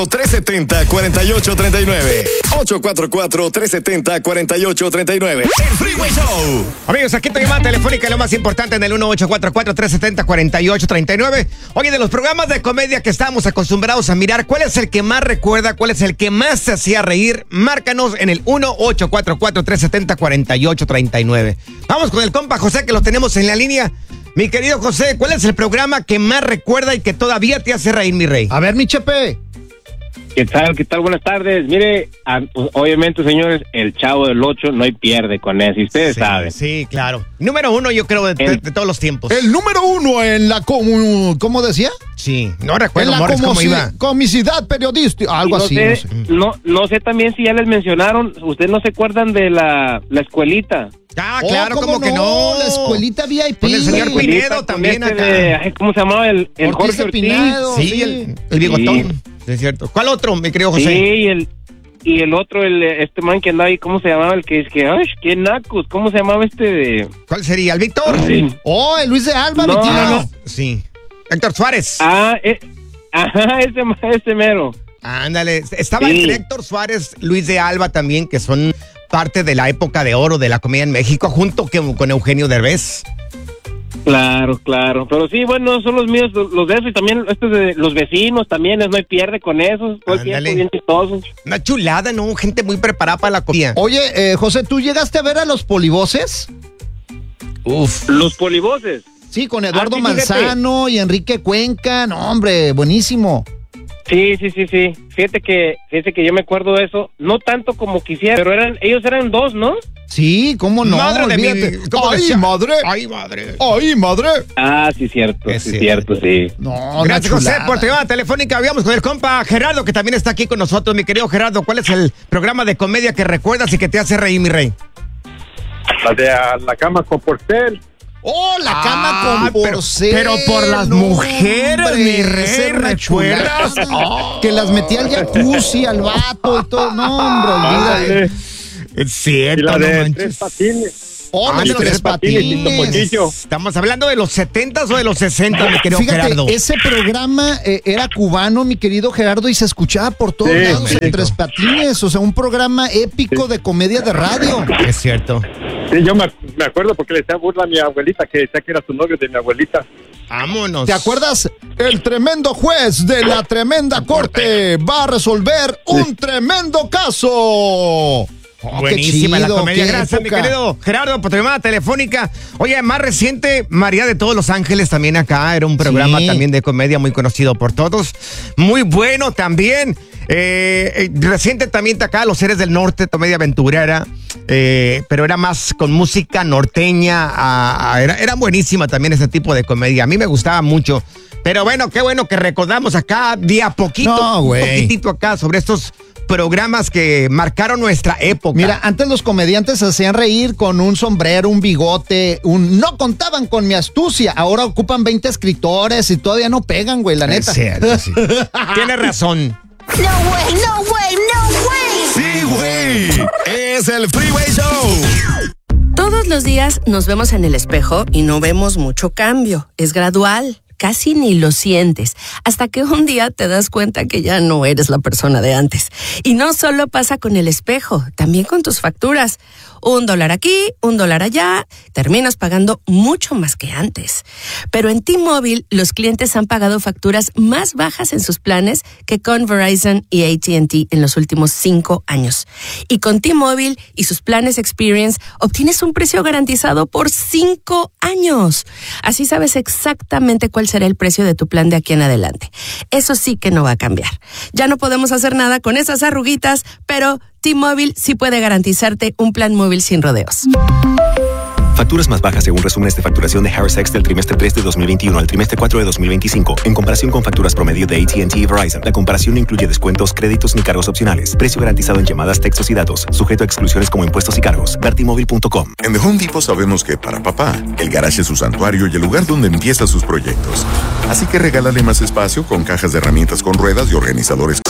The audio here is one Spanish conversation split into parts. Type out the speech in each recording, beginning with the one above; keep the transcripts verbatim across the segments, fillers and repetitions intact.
tres setenta, cuarenta y ocho treinta y nueve. ocho cuatro cuatro, tres setenta, cuarenta y ocho treinta y nueve. El Freeway Show. Amigos, aquí tu llamada telefónica, lo más importante en el uno ocho cuatro cuatro, tres setenta, cuarenta y ocho treinta y nueve. Oye, de los programas de comedia que estamos acostumbrados a mirar, ¿cuál es el que más recuerda? ¿Cuál es el que más te hacía reír? Márcanos en el uno ocho cuatro cuatro, tres setenta, cuarenta y ocho treinta y nueve. Vamos con el compa José, que lo tenemos en la línea. Mi querido José, ¿cuál es el programa que más recuerda y que todavía te hace reír, mi rey? A ver, mi Chepe. ¿Qué tal? ¿Qué tal? Buenas tardes. Mire, a, pues, obviamente, señores, el Chavo del Ocho no hay pierde con eso. Y ustedes Sí, saben. Sí, claro. Número uno, yo creo, de, de- de todos los tiempos. El número uno en la comu... ¿Cómo decía? Sí, no En recuerdo, la Morris, cómo comoci- iba. comicidad periodística. Algo Y no así, sé, no sé. No, no sé también si ya les mencionaron. ¿Ustedes no se acuerdan de la, la escuelita? Ah, Oh, claro, ¿cómo como que no. La escuelita V I P. Con el señor La Pinedo escuelita con también este acá. de- ay, ¿cómo se llamaba? El, el Ortiz Jorge de Ortiz. Pinedo. Sí, sí. el, el bigotón. Sí, es cierto. ¿Cuál otro, mi querido José? Sí, y el, y el otro, el este man que andaba ahí, ¿cómo se llamaba? El que es que, ay, qué nacos, ¿cómo se llamaba este de...? ¿Cuál sería? ¿El Víctor? Ay. Oh, el Luis de Alba, No, mi tío. no, no. Sí. Héctor Suárez. Ah, eh, ajá, ese, ese mero. Ándale. Estaba Sí. entre Héctor Suárez, Luis de Alba también, que son parte de la época de oro de la comedia en México, junto que- con Eugenio Derbez. Claro, claro. Pero sí, bueno, son los míos, los de eso. Y también estos de los vecinos también, no hay pierde con esos. Todo el Ándale. tiempo bien chistosos. Una chulada, ¿no? Gente muy preparada para la comedia. Oye, eh, José, ¿tú llegaste a ver a los polivoces? Uf. Los polivoces. Sí, con Eduardo Ah, sí, fíjate. Manzano y Enrique Cuenca. No, hombre, buenísimo. Sí, sí, sí, sí. Fíjate que, fíjate que yo me acuerdo de eso. No tanto como quisiera, pero eran, ellos eran dos, ¿no? Sí, ¿cómo no? Madre de Olvídate. mi- ¿cómo ¡Ay, decía? madre! Ay, madre. ¡Ay, madre! Ah, sí, cierto, Es sí, cierto. cierto, sí. No, una Gracias, José, chulada. por tu llamada telefónica. Habíamos con el compa Gerardo, que también está aquí con nosotros. Mi querido Gerardo, ¿cuál es el programa de comedia que recuerdas y que te hace reír, mi rey? La de a la cama con Porcel. ¡Oh, la Ah, cama con pero- porcel! pero por las No, mujeres, hombre, mi rey, esa era una ¿recuerdas? chulada. Que las metía al jacuzzi, al vato y todo. No, hombre, olvídate. Ándale. Es Y cierto, la no de manches. tres patines. Oh, Ah, los los tres tres patines y patines. Topollillo. ¿Estamos hablando de los setentas o de los sesentas, mi querido Fíjate, Gerardo? ese programa eh, era cubano, mi querido Gerardo, y se escuchaba por todos Sí, lados sí. en Tres Patines. O sea, un programa épico de comedia de radio. Es cierto. Sí, yo me, me acuerdo porque le decía burla a mi abuelita que decía que era su novio de mi abuelita. Vámonos. ¿Te acuerdas? El tremendo juez de la tremenda corte va a resolver un tremendo caso. Oh, Buenísima qué la chido, comedia. qué Gracias, mi época. querido Gerardo, por tu llamada telefónica. Oye, más reciente, María de todos los Ángeles también acá. Era un programa Sí. también de comedia muy conocido por todos. Muy bueno también. Eh, eh, reciente también está acá, Los Seres del Norte, comedia aventurera. Eh, pero era más con música norteña. ah, ah, era, era buenísima también ese tipo de comedia. A mí me gustaba mucho. Pero bueno, qué bueno que recordamos acá de a poquito, No, un güey. poquitito acá sobre estos programas que marcaron nuestra época. Mira, antes los comediantes se hacían reír con un sombrero, un bigote, un no contaban con mi astucia. Ahora ocupan veinte escritores y todavía no pegan, güey, la neta. Es cierto, sí. Tienes razón. No way, no way, no way. Sí, güey. Es el Freeway Show. Todos los días nos vemos en el espejo y no vemos mucho cambio. Es gradual. Casi ni lo sientes, hasta que un día te das cuenta que ya no eres la persona de antes. Y no solo pasa con el espejo, también con tus facturas. Un dólar aquí, un dólar allá, terminas pagando mucho más que antes. Pero en T-Mobile, los clientes han pagado facturas más bajas en sus planes que con Verizon y A T and T en los últimos cinco años. Y con T-Mobile y sus planes Experience, obtienes un precio garantizado por cinco años. Así sabes exactamente cuál será el precio de tu plan de aquí en adelante. Eso sí que no va a cambiar. Ya no podemos hacer nada con esas arruguitas, pero T-Mobile sí puede garantizarte un plan móvil sin rodeos. Facturas más bajas según resúmenes de facturación de Harris X del trimestre tres de dos mil veintiuno al trimestre cuatro de dos mil veinticinco. En comparación con facturas promedio de A T and T y Verizon, la comparación no incluye descuentos, créditos ni cargos opcionales. Precio garantizado en llamadas, textos y datos. Sujeto a exclusiones como impuestos y cargos. ver t mobile punto com. En The Home Depot sabemos que para papá, el garaje es su santuario y el lugar donde empieza sus proyectos. Así que regálale más espacio con cajas de herramientas con ruedas y organizadores.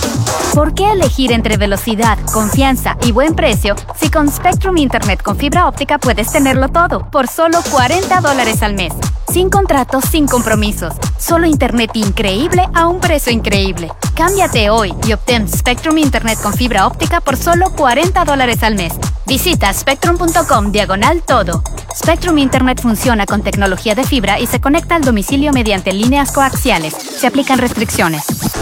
¿Por qué elegir entre velocidad, confianza y buen precio si con Spectrum Internet con fibra óptica puedes tenerlo todo por solo cuarenta dólares al mes? Sin contratos, sin compromisos. Solo internet increíble a un precio increíble. Cámbiate hoy y obtén Spectrum Internet con fibra óptica por solo cuarenta dólares al mes. Visita spectrum.com diagonal todo. Spectrum Internet funciona con tecnología de fibra y se conecta al domicilio mediante líneas coaxiales. Se aplican restricciones.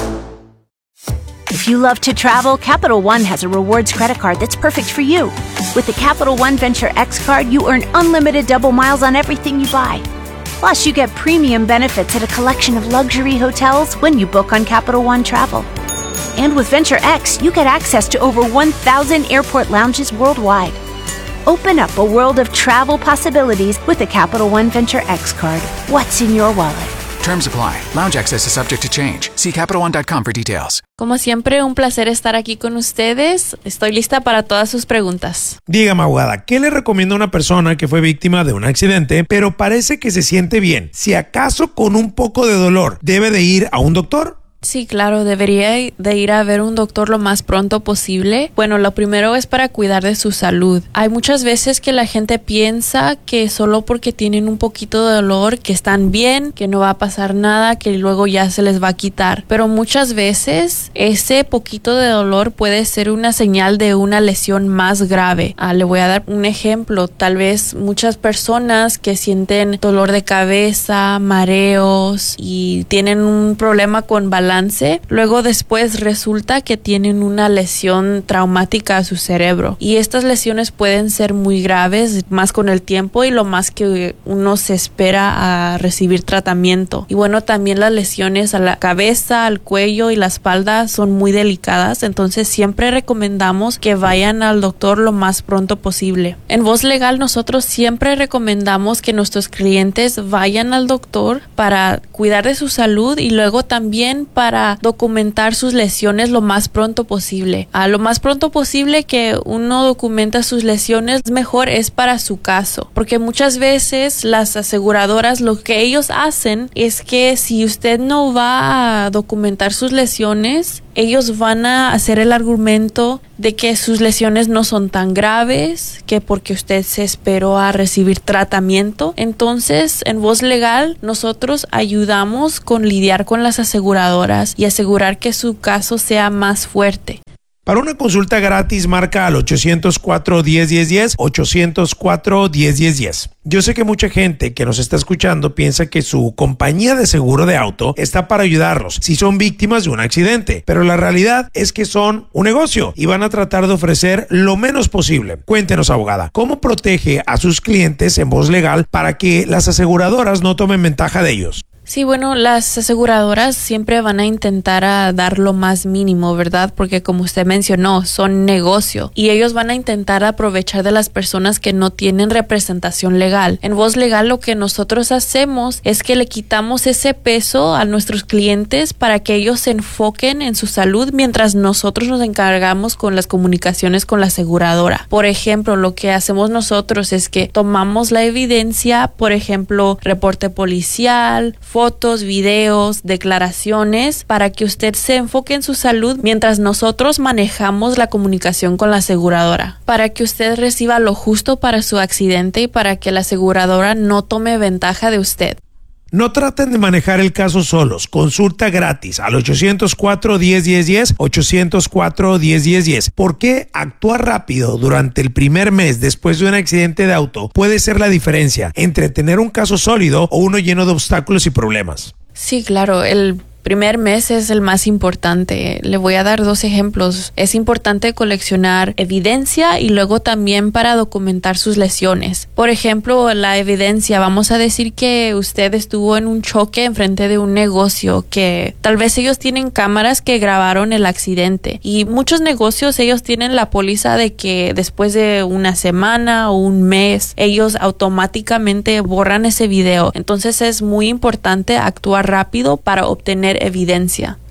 If you love to travel, Capital One has a rewards credit card that's perfect for you. With the Capital One Venture X card, you earn unlimited double miles on everything you buy. Plus, you get premium benefits at a collection of luxury hotels when you book on Capital One Travel. And with Venture X, you get access to over one thousand airport lounges worldwide. Open up a world of travel possibilities with the Capital One Venture X card. What's in your wallet? Terms apply. Lounge access is subject to change. See Capital One dot com for details. Como siempre, un placer estar aquí con ustedes. Estoy lista para todas sus preguntas. Dígame, abogada, ¿qué le recomienda a una persona que fue víctima de un accidente, pero parece que se siente bien? Si acaso con un poco de dolor, ¿debe de ir a un doctor? Sí, claro, debería de ir a ver un doctor lo más pronto posible. Bueno, lo primero es para cuidar de su salud. Hay muchas veces que la gente piensa que solo porque tienen un poquito de dolor, que están bien, que no va a pasar nada, que luego ya se les va a quitar. Pero muchas veces ese poquito de dolor puede ser una señal de una lesión más grave. Ah, le voy a dar un ejemplo. Tal vez muchas personas que sienten dolor de cabeza, mareos y tienen un problema con balance, luego después resulta que tienen una lesión traumática a su cerebro, y estas lesiones pueden ser muy graves más con el tiempo y lo más que uno se espera a recibir tratamiento. Y bueno, también las lesiones a la cabeza, al cuello y la espalda son muy delicadas, entonces siempre recomendamos que vayan al doctor lo más pronto posible. En Voz Legal nosotros siempre recomendamos que nuestros clientes vayan al doctor para cuidar de su salud y luego también para para documentar sus lesiones lo más pronto posible. A lo más pronto posible que uno documenta sus lesiones, mejor es para su caso, porque muchas veces las aseguradoras lo que ellos hacen es que si usted no va a documentar sus lesiones, ellos van a hacer el argumento de que sus lesiones no son tan graves, que porque usted se esperó a recibir tratamiento. Entonces, en Voz Legal, nosotros ayudamos con lidiar con las aseguradoras y asegurar que su caso sea más fuerte. Para una consulta gratis, marca al ochocientos cuatro, diez, diez, diez, ochocientos cuatro, diez, diez, diez. Yo sé que mucha gente que nos está escuchando piensa que su compañía de seguro de auto está para ayudarlos si son víctimas de un accidente, pero la realidad es que son un negocio y van a tratar de ofrecer lo menos posible. Cuéntenos, abogada, ¿cómo protege a sus clientes en Voz Legal para que las aseguradoras no tomen ventaja de ellos? Sí, bueno, las aseguradoras siempre van a intentar a dar lo más mínimo, ¿verdad? Porque como usted mencionó, son negocio y ellos van a intentar aprovechar de las personas que no tienen representación legal. En Voz Legal lo que nosotros hacemos es que le quitamos ese peso a nuestros clientes para que ellos se enfoquen en su salud mientras nosotros nos encargamos con las comunicaciones con la aseguradora. Por ejemplo, lo que hacemos nosotros es que tomamos la evidencia, por ejemplo, reporte policial, fotos, videos, declaraciones, para que usted se enfoque en su salud mientras nosotros manejamos la comunicación con la aseguradora, para que usted reciba lo justo para su accidente y para que la aseguradora no tome ventaja de usted. No traten de manejar el caso solos. Consulta gratis al ochocientos cuatro, diez, diez, diez, ochocientos cuatro, diez, diez, diez. ¿Por qué actuar rápido durante el primer mes después de un accidente de auto puede ser la diferencia entre tener un caso sólido o uno lleno de obstáculos y problemas? Sí, claro, el primer mes es el más importante. Le voy a dar dos ejemplos. Es importante coleccionar evidencia y luego también para documentar sus lesiones. Por ejemplo, la evidencia, vamos a decir que usted estuvo en un choque enfrente de un negocio, que tal vez ellos tienen cámaras que grabaron el accidente, y muchos negocios ellos tienen la póliza de que después de una semana o un mes ellos automáticamente borran ese video. Entonces es muy importante actuar rápido para obtener evidencia.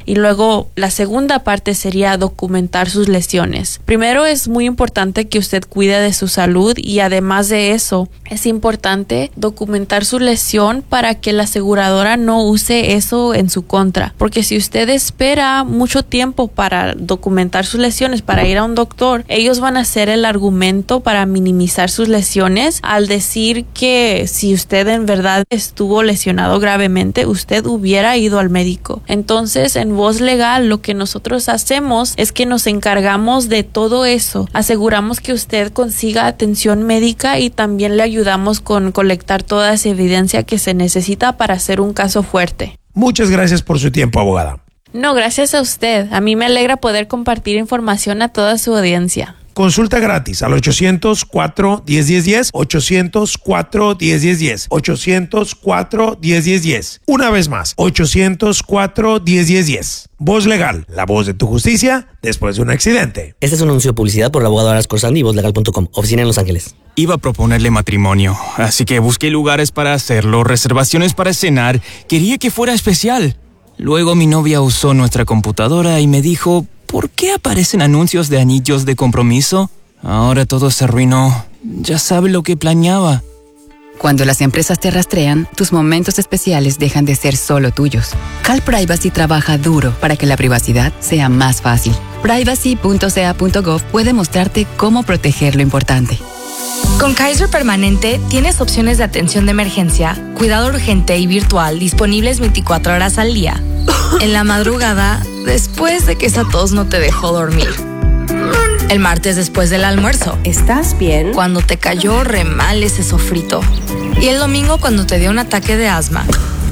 Y luego la segunda parte sería documentar sus lesiones. Primero es muy importante que usted cuide de su salud y además de eso es importante documentar su lesión para que la aseguradora no use eso en su contra. Porque si usted espera mucho tiempo para documentar sus lesiones, para ir a un doctor, ellos van a hacer el argumento para minimizar sus lesiones al decir que si usted en verdad estuvo lesionado gravemente, usted hubiera ido al médico. Entonces, en Voz Legal, lo que nosotros hacemos es que nos encargamos de todo eso. Aseguramos que usted consiga atención médica y también le ayudamos con colectar toda esa evidencia que se necesita para hacer un caso fuerte. Muchas gracias por su tiempo, abogada. No, gracias a usted. A mí me alegra poder compartir información a toda su audiencia. Consulta gratis al ochocientos cuatro, diez, diez, diez, ochocientos cuatro, diez, diez, diez, ochocientos cuatro, diez, diez, diez. Una vez más, ochocientos cuatro, diez, diez, diez. Voz Legal, la voz de tu justicia después de un accidente. Este es un anuncio de publicidad por el abogado Aras Corsandi y voz legal punto com, oficina en Los Ángeles. Iba a proponerle matrimonio, así que busqué lugares para hacerlo, reservaciones para cenar. Quería que fuera especial. Luego mi novia usó nuestra computadora y me dijo: ¿por qué aparecen anuncios de anillos de compromiso? Ahora todo se arruinó. Ya sabe lo que planeaba. Cuando las empresas te rastrean, tus momentos especiales dejan de ser solo tuyos. Cal Privacy trabaja duro para que la privacidad sea más fácil. privacy punto c a punto gov puede mostrarte cómo proteger lo importante. Con Kaiser Permanente tienes opciones de atención de emergencia, cuidado urgente y virtual disponibles veinticuatro horas al día. En la madrugada, después de que esa tos no te dejó dormir. El martes después del almuerzo. ¿Estás bien? Cuando te cayó re mal ese sofrito. Y el domingo cuando te dio un ataque de asma.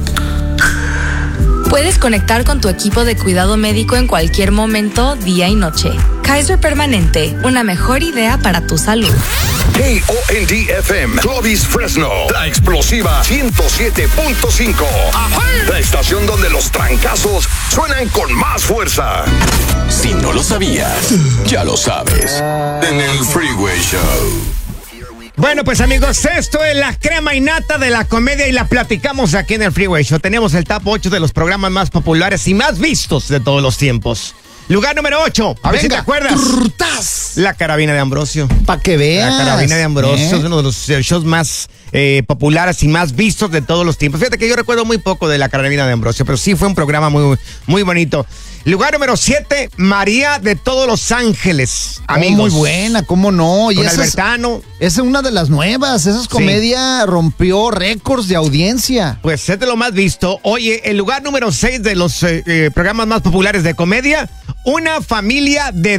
Puedes conectar con tu equipo de cuidado médico en cualquier momento, día y noche. Kaiser Permanente, una mejor idea para tu salud. K O N D F M, Clovis Fresno, la explosiva ciento siete punto cinco. La estación donde los trancazos suenan con más fuerza. Si no lo sabías, ya lo sabes. En el Freeway Show. Bueno, pues amigos, esto es la crema innata de la comedia y la platicamos aquí en el Freeway Show. Tenemos el top ocho de los programas más populares y más vistos de todos los tiempos. Lugar número ocho. A ver si te acuerdas. Trrrtas. La Carabina de Ambrosio. Para que veas. La Carabina de Ambrosio ¿Eh? es uno de los shows más eh, populares y más vistos de todos los tiempos. Fíjate que yo recuerdo muy poco de La Carabina de Ambrosio, pero sí fue un programa muy, muy bonito. Lugar número siete, María de todos los Ángeles. Amigos. Oh, muy buena, ¿cómo no? Y Con esa Albertano. Es, esa es una de las nuevas. Esa comedia sí. rompió récords de audiencia. Pues es de lo más visto. Oye, el lugar número seis de los eh, eh, programas más populares de comedia, Una familia de